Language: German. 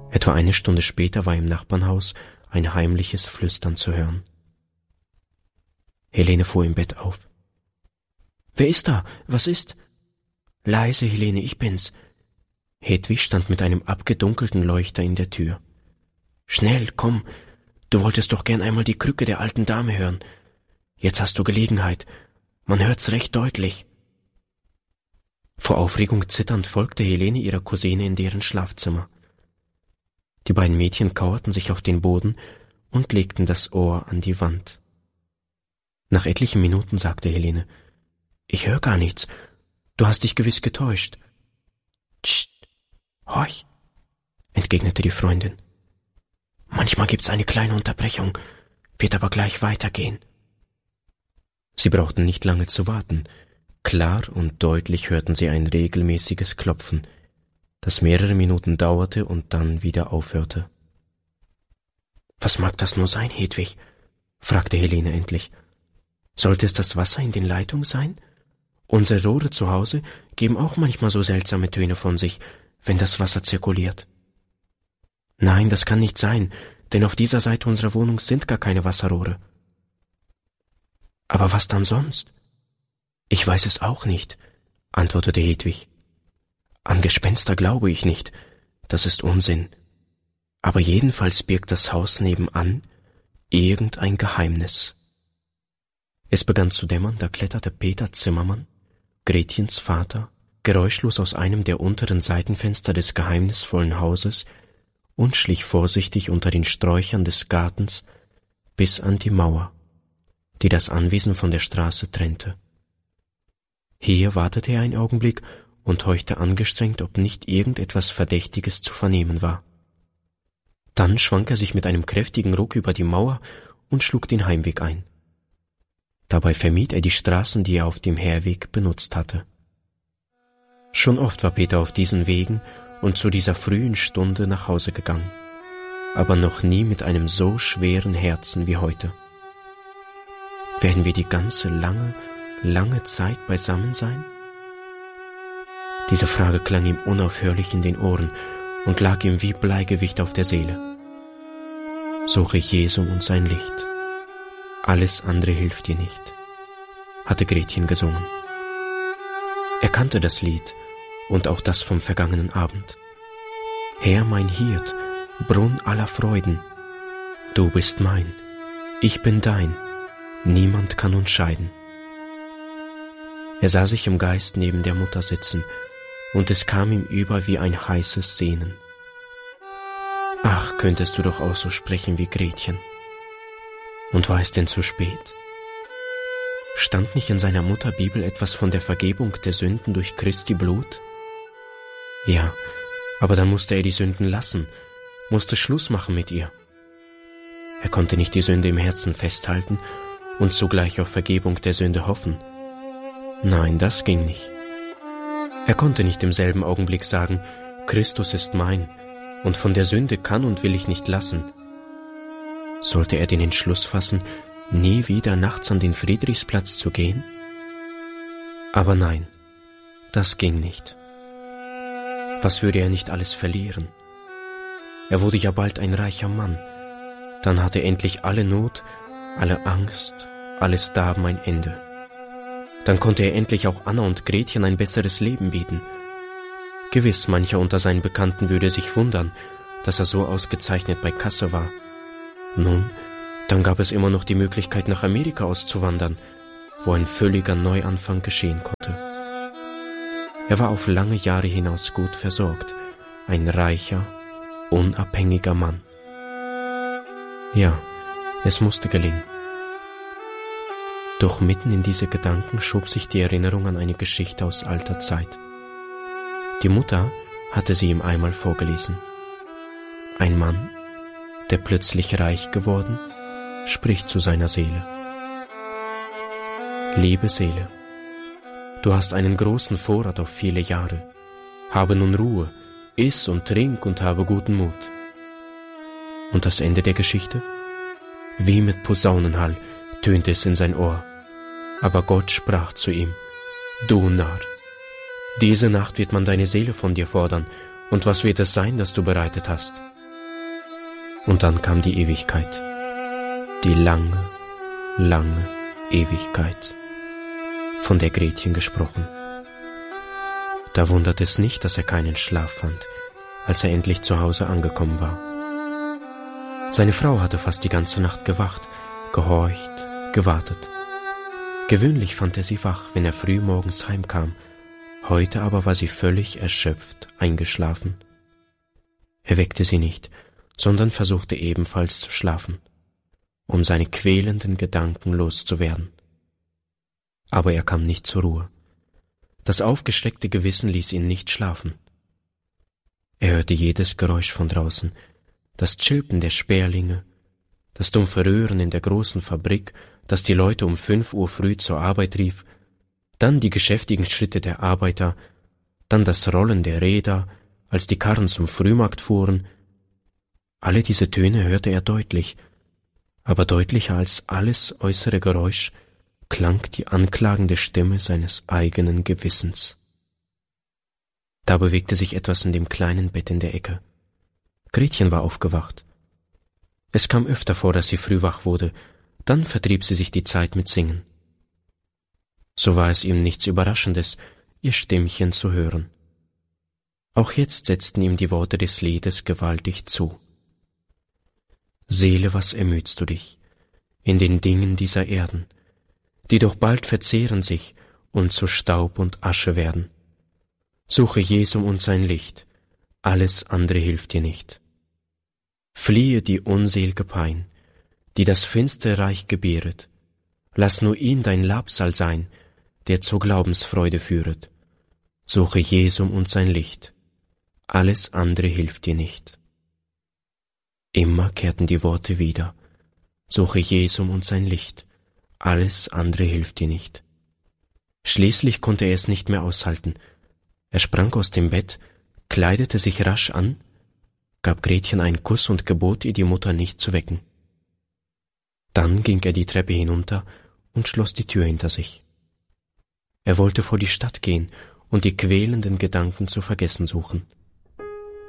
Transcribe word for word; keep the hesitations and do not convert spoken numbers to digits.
Etwa eine Stunde später war im Nachbarnhaus ein heimliches Flüstern zu hören. Helene fuhr im Bett auf. »Wer ist da? Was ist?« »Leise, Helene, ich bin's.« Hedwig stand mit einem abgedunkelten Leuchter in der Tür. »Schnell, komm, du wolltest doch gern einmal die Krücke der alten Dame hören. Jetzt hast du Gelegenheit, man hört's recht deutlich.« Vor Aufregung zitternd folgte Helene ihrer Cousine in deren Schlafzimmer. Die beiden Mädchen kauerten sich auf den Boden und legten das Ohr an die Wand. Nach etlichen Minuten sagte Helene, »Ich höre gar nichts. Du hast dich gewiss getäuscht.« »Psst, horch«, entgegnete die Freundin. »Manchmal gibt's eine kleine Unterbrechung, wird aber gleich weitergehen.« Sie brauchten nicht lange zu warten. Klar und deutlich hörten sie ein regelmäßiges Klopfen, das mehrere Minuten dauerte und dann wieder aufhörte. »Was mag das nur sein, Hedwig?« fragte Helene endlich. »Sollte es das Wasser in den Leitungen sein? Unsere Rohre zu Hause geben auch manchmal so seltsame Töne von sich, wenn das Wasser zirkuliert.« »Nein, das kann nicht sein, denn auf dieser Seite unserer Wohnung sind gar keine Wasserrohre.« »Aber was dann sonst?« »Ich weiß es auch nicht«, antwortete Hedwig. »An Gespenster glaube ich nicht, das ist Unsinn. Aber jedenfalls birgt das Haus nebenan irgendein Geheimnis.« Es begann zu dämmern, da kletterte Peter Zimmermann, Gretchens Vater, geräuschlos aus einem der unteren Seitenfenster des geheimnisvollen Hauses und schlich vorsichtig unter den Sträuchern des Gartens bis an die Mauer, die das Anwesen von der Straße trennte. Hier wartete er einen Augenblick und horchte angestrengt, ob nicht irgendetwas Verdächtiges zu vernehmen war. Dann schwang er sich mit einem kräftigen Ruck über die Mauer und schlug den Heimweg ein. Dabei vermied er die Straßen, die er auf dem Herweg benutzt hatte. Schon oft war Peter auf diesen Wegen und zu dieser frühen Stunde nach Hause gegangen, aber noch nie mit einem so schweren Herzen wie heute. Werden wir die ganze lange, lange Zeit beisammen sein? Diese Frage klang ihm unaufhörlich in den Ohren und lag ihm wie Bleigewicht auf der Seele. Suche Jesum und sein Licht. Alles andere hilft dir nicht, hatte Gretchen gesungen. Er kannte das Lied und auch das vom vergangenen Abend. Herr, mein Hirt, Brunn aller Freuden, du bist mein, ich bin dein, niemand kann uns scheiden. Er sah sich im Geist neben der Mutter sitzen, und es kam ihm über wie ein heißes Sehnen. Ach, könntest du doch auch so sprechen wie Gretchen. Und war es denn zu spät? Stand nicht in seiner Mutterbibel etwas von der Vergebung der Sünden durch Christi Blut? Ja, aber dann musste er die Sünden lassen, musste Schluss machen mit ihr. Er konnte nicht die Sünde im Herzen festhalten und zugleich auf Vergebung der Sünde hoffen. Nein, das ging nicht. Er konnte nicht im selben Augenblick sagen, Christus ist mein, und von der Sünde kann und will ich nicht lassen. Sollte er den Entschluss fassen, nie wieder nachts an den Friedrichsplatz zu gehen? Aber nein, das ging nicht. Was würde er nicht alles verlieren? Er wurde ja bald ein reicher Mann. Dann hatte endlich alle Not, alle Angst, alles Darben ein Ende. Dann konnte er endlich auch Anna und Gretchen ein besseres Leben bieten. Gewiss, mancher unter seinen Bekannten würde sich wundern, dass er so ausgezeichnet bei Kasse war. Nun, dann gab es immer noch die Möglichkeit, nach Amerika auszuwandern, wo ein völliger Neuanfang geschehen konnte. Er war auf lange Jahre hinaus gut versorgt, ein reicher, unabhängiger Mann. Ja, es musste gelingen. Doch mitten in diese Gedanken schob sich die Erinnerung an eine Geschichte aus alter Zeit. Die Mutter hatte sie ihm einmal vorgelesen. Ein Mann, der plötzlich reich geworden, spricht zu seiner Seele. Liebe Seele, du hast einen großen Vorrat auf viele Jahre. Habe nun Ruhe, iss und trink und habe guten Mut. Und das Ende der Geschichte? Wie mit Posaunenhall tönte es in sein Ohr. Aber Gott sprach zu ihm, du Narr, diese Nacht wird man deine Seele von dir fordern, und was wird es sein, das du bereitet hast? Und dann kam die Ewigkeit, die lange, lange Ewigkeit, von der Gretchen gesprochen. Da wundert es nicht, dass er keinen Schlaf fand, als er endlich zu Hause angekommen war. Seine Frau hatte fast die ganze Nacht gewacht, gehorcht, gewartet. Gewöhnlich fand er sie wach, wenn er früh morgens heimkam, heute aber war sie völlig erschöpft, eingeschlafen. Er weckte sie nicht, sondern versuchte ebenfalls zu schlafen, um seine quälenden Gedanken loszuwerden. Aber er kam nicht zur Ruhe. Das aufgestreckte Gewissen ließ ihn nicht schlafen. Er hörte jedes Geräusch von draußen, das Chilpen der Sperlinge, das dumpfe Röhren in der großen Fabrik, das die Leute um fünf Uhr früh zur Arbeit rief, dann die geschäftigen Schritte der Arbeiter, dann das Rollen der Räder, als die Karren zum Frühmarkt fuhren. Alle diese Töne hörte er deutlich, aber deutlicher als alles äußere Geräusch klang die anklagende Stimme seines eigenen Gewissens. Da bewegte sich etwas in dem kleinen Bett in der Ecke. Gretchen war aufgewacht. Es kam öfter vor, dass sie früh wach wurde, dann vertrieb sie sich die Zeit mit Singen. So war es ihm nichts Überraschendes, ihr Stimmchen zu hören. Auch jetzt setzten ihm die Worte des Liedes gewaltig zu. Seele, was ermüdst du dich in den Dingen dieser Erden, die doch bald verzehren sich und zu Staub und Asche werden. Suche Jesum und sein Licht, alles andere hilft dir nicht. Fliehe die unselige Pein, die das finstere Reich gebieret. Lass nur ihn dein Labsal sein, der zur Glaubensfreude führet. Suche Jesum und sein Licht, alles andere hilft dir nicht. Immer kehrten die Worte wieder. Suche Jesum und sein Licht, alles andere hilft dir nicht. Schließlich konnte er es nicht mehr aushalten. Er sprang aus dem Bett, kleidete sich rasch an, gab Gretchen einen Kuss und gebot ihr, die Mutter nicht zu wecken. Dann ging er die Treppe hinunter und schloss die Tür hinter sich. Er wollte vor die Stadt gehen und die quälenden Gedanken zu vergessen suchen.